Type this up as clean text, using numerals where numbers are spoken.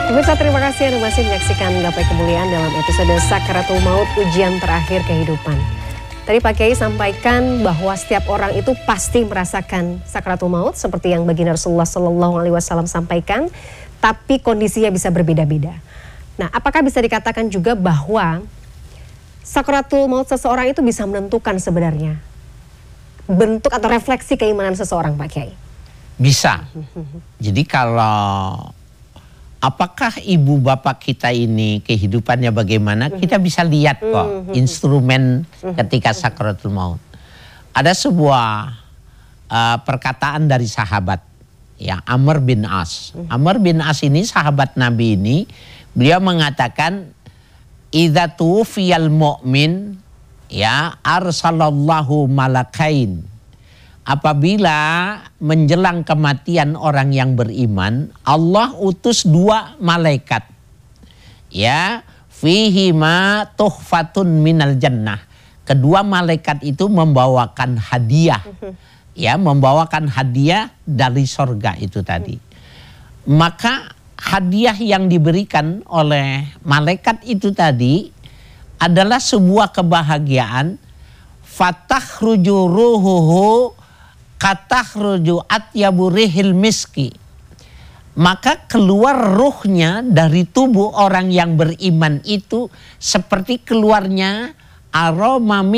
Pemirsa, terima kasih Anda masih menyaksikan Gapai Kemuliaan dalam episode Sakaratul Maut, ujian terakhir kehidupan. Tadi Pak Kiai sampaikan bahwa setiap orang itu pasti merasakan sakaratul maut seperti yang baginda Rasulullah SAW sampaikan, tapi kondisinya bisa berbeda-beda. Nah, apakah bisa dikatakan juga bahwa sakaratul maut seseorang itu bisa menentukan sebenarnya bentuk atau refleksi keimanan seseorang, Pak Kiai? Bisa. Jadi kalau apakah ibu bapak kita ini kehidupannya bagaimana, kita bisa lihat kok instrumen ketika sakaratul maut. Ada sebuah perkataan dari sahabat, ya, Amr bin As. Amr bin As ini sahabat Nabi ini, beliau mengatakan, idza tuwfiyal mu'min, ya, arsalallahu malakain. Apabila menjelang kematian orang yang beriman, Allah utus 2 malaikat. Ya, fihi ma tuhfatun minal jannah. Kedua malaikat itu membawakan hadiah. Ya, membawakan hadiah dari sorga itu tadi. Maka hadiah yang diberikan oleh malaikat itu tadi adalah sebuah kebahagiaan. Fatakhruju ruhuhu katakhruju atyabu rihil miski. Maka keluar ruhnya dari tubuh orang yang beriman itu seperti keluarnya aroma